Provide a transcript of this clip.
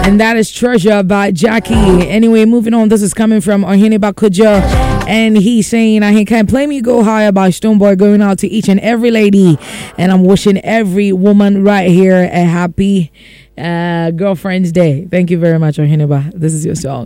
And that is Treasure by Jackie. Anyway, moving on. This is coming from Ohene Bakuja. And he's saying, I can't play me Go Higher by Stonebwoy, going out to each and every lady. And I'm wishing every woman right here a happy Girlfriend's Day. Thank you very much, Ohene Ba. This is your song.